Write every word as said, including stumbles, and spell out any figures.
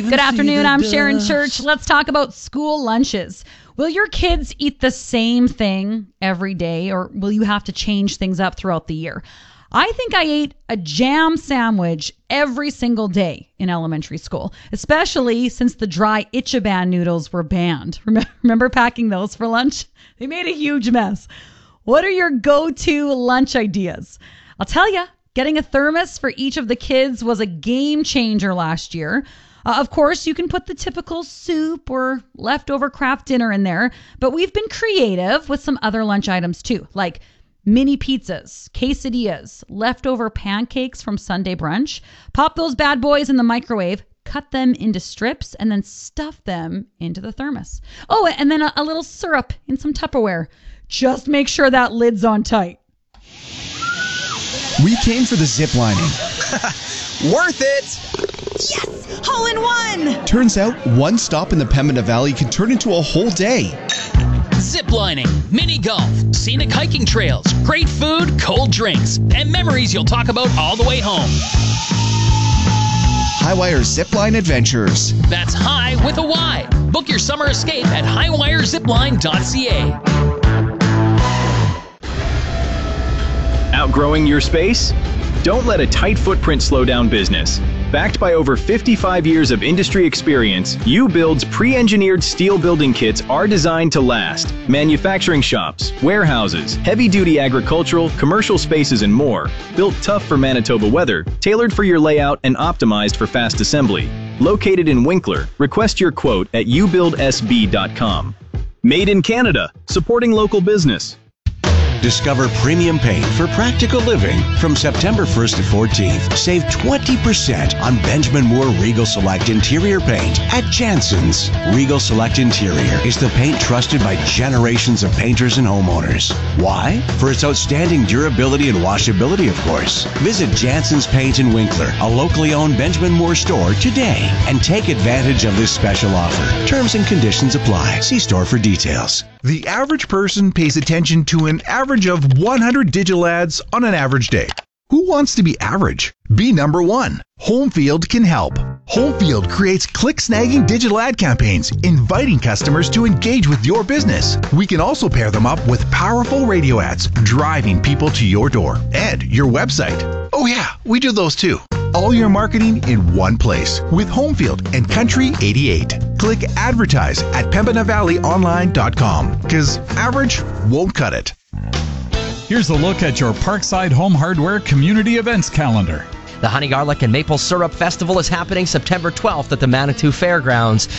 Good afternoon, I'm Sharon Church. Let's talk about school lunches. Will your kids eat the same thing every day, or will you have to change things up throughout the year? I think I ate a jam sandwich every single day in elementary school, especially since the dry Ichiban noodles were banned. Remember packing those for lunch? They made a huge mess. What are your go-to lunch ideas? I'll tell you, getting a thermos for each of the kids was a game changer last year. Uh, of course, you can put the typical soup or leftover Kraft dinner in there, but we've been creative with some other lunch items too, like mini pizzas, quesadillas, leftover pancakes from Sunday brunch. Pop those bad boys in the microwave, cut them into strips, and then stuff them into the thermos. Oh, and then a, a little syrup in some Tupperware. Just make sure that lid's on tight. We came for the zip lining. Worth it! Yes! Hole in one! Turns out one stop in the Pembina Valley can turn into a whole day. Ziplining, mini golf, scenic hiking trails, great food, cold drinks, and memories you'll talk about all the way home. Highwire Zipline Adventures. That's high with a Y. Book your summer escape at highwire zipline dot c a. Outgrowing your space? Don't let a tight footprint slow down business. Backed by over fifty-five years of industry experience, U-Build's pre-engineered steel building kits are designed to last. Manufacturing shops, warehouses, heavy-duty agricultural, commercial spaces, and more. Built tough for Manitoba weather, tailored for your layout, and optimized for fast assembly. Located in Winkler, request your quote at u build s b dot com. Made in Canada, supporting local business. Discover premium paint for practical living. From September first to fourteenth, save twenty percent on Benjamin Moore Regal Select Interior Paint at Jansen's. Regal Select Interior is the paint trusted by generations of painters and homeowners. Why? For its outstanding durability and washability, of course. Visit Jansen's Paint in Winkler, a locally owned Benjamin Moore store today, and take advantage of this special offer. Terms and conditions apply. See store for details. The average person pays attention to an average of one hundred digital ads on an average day. Who wants to be average? Be number one. Homefield can help. Homefield creates click-snagging digital ad campaigns, inviting customers to engage with your business. We can also pair them up with powerful radio ads, driving people to your door and your website. Oh yeah, we do those too. All your marketing in one place with Homefield and Country eighty-eight. Click advertise at pembina valley online dot com because average won't cut it. Here's a look at your Parkside Home Hardware Community Events calendar. The Honey Garlic and Maple Syrup Festival is happening September twelfth at the Manitou Fairgrounds.